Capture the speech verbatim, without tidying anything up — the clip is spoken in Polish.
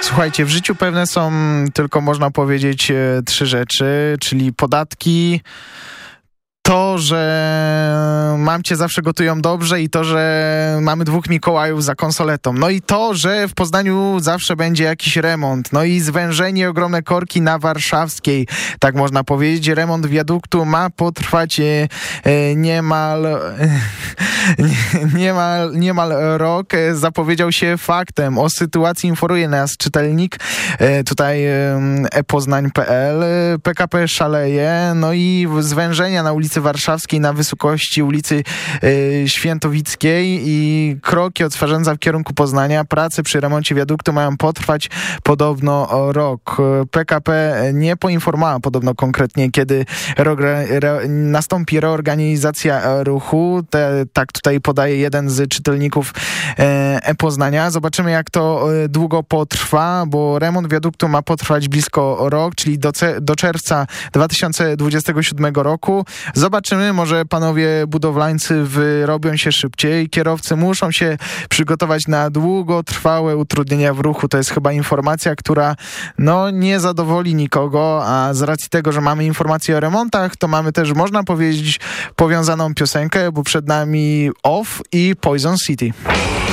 Słuchajcie, w życiu pewne są tylko, można powiedzieć, trzy rzeczy, czyli podatki, to, że mamcie zawsze gotują dobrze i to, że mamy dwóch Mikołajów za konsoletą. No i to, że w Poznaniu zawsze będzie jakiś remont. No i zwężenie ogromne korki na Warszawskiej, tak można powiedzieć. Remont wiaduktu ma potrwać e, e, niemal, e, niemal, niemal rok. E, zapowiedział się faktem. O sytuacji informuje nas czytelnik e, tutaj e, epoznań kropka pe el. P K P szaleje. No i zwężenia na ulicy Warszawskiej na wysokości ulicy y, Świętowickiej i kroki od Swarzędza w kierunku Poznania. Prace przy remoncie wiaduktu mają potrwać podobno rok. P K P nie poinformowała podobno konkretnie, kiedy re, re, nastąpi reorganizacja ruchu. Te, tak tutaj podaje jeden z czytelników e-Poznania. Zobaczymy, jak to długo potrwa, bo remont wiaduktu ma potrwać blisko rok, czyli do, do czerwca dwa tysiące dwudziestego siódmego roku. Zobaczymy, może panowie budowlańcy wyrobią się szybciej. Kierowcy muszą się przygotować na długotrwałe utrudnienia w ruchu. To jest chyba informacja, która no nie zadowoli nikogo, a z racji tego, że mamy informacje o remontach, to mamy też, można powiedzieć, powiązaną piosenkę, bo przed nami Off i Poison City.